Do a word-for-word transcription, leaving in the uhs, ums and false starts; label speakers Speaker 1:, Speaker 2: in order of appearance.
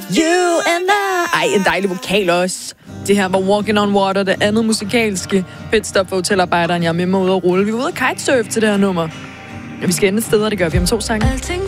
Speaker 1: You and I. Ej, en dejlig vokal også. Det her var Walking on Water, det andet musikalske pitstop for hotelarbejderen. Jeg er med mig ude at rulle. Vi er ude at kitesurfe til det her nummer. Ja, vi skal ende et sted, og det gør vi om to sange.